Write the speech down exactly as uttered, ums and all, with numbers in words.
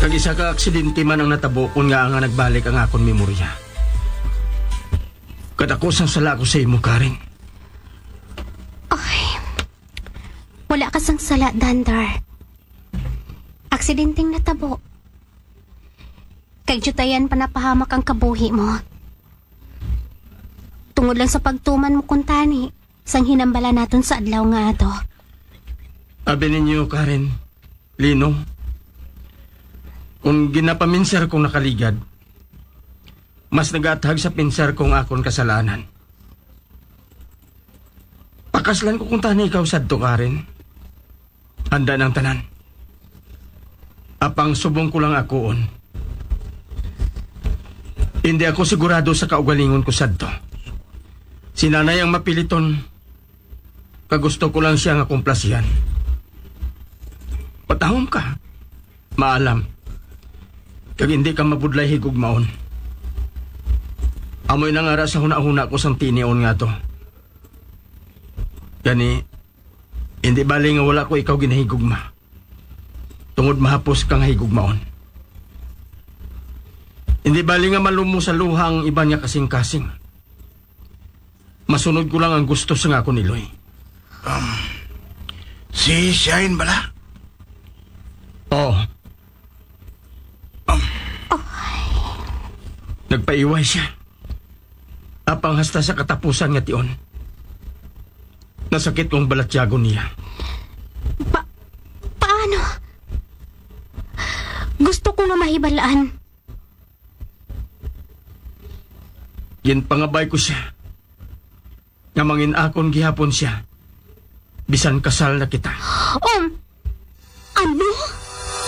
Kag isa ka aksidente man ang natabo kung nga nga nagbalik ang akon memorya. Katakusan sala ko sa imo, Karen. Ay, wala ka sang sala, Dandar. Aksidenteng natabo. Kag jutayan pa napahamak ang kabuhi mo. Tungod lang sa pagtuman mo kuntani, sang hinambala naton sa adlaw nga ato. Abi ninyo, Karen, Lino, kung ginapaminsar kong nakaligad, mas nagathag sa pinsar kong akon kasalanan. Pakaslan ko kung tani ikaw sadto, Karen. Handa ng tanan. Apang subong ko lang akoon. Hindi ako sigurado sa kaugalingon ko sadto. Si nanay ang mapiliton, kagusto ko lang siya nga kumplasyan. Patahom ka, maalam. Kag hindi ka mabudlay higugmaon. Amoy nangara sa huna-huna ko sang tinion nga to. Gani, hindi bali nga wala ko ikaw ginahigugma. Tungod mahapos kang higugmaon. Hindi bali nga malumo sa luhang iba niya kasing-kasing. Masunod ko lang ang gusto sa nga ko ni Loy. Um, si Shine bala? Oo. Um, Nagpaiway siya. Apang hasta sa katapusan nga tion. Nasakit kong balatyago niya. Pa... paano? Gusto ko na mahibalaan. Ginpangabay ko siya. Nga mangin akon gihapon siya. Bisan kasal na kita. Um,